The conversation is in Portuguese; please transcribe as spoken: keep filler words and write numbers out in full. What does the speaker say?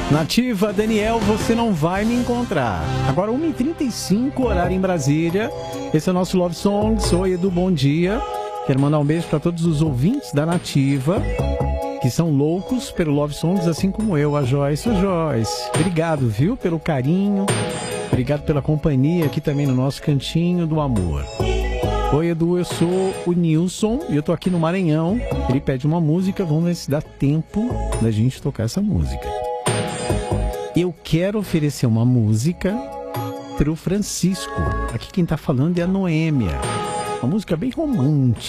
Nativa, Daniel, você não vai me encontrar. Agora uma e trinta e cinco, horário em Brasília. Esse é o nosso Love Songs. Oi, Edu, bom dia. Quero mandar um beijo para todos os ouvintes da Nativa, que são loucos pelo Love Songs, assim como eu, a Joyce. A Joyce, obrigado, viu, pelo carinho. Obrigado pela companhia aqui também no nosso Cantinho do Amor. Oi, Edu, eu sou o Nilson e eu tô aqui no Maranhão. Ele pede uma música, vamos ver se dá tempo da gente tocar essa música. Eu quero oferecer uma música pro Francisco. Aqui quem tá falando é a Noêmia. Uma música bem romântica.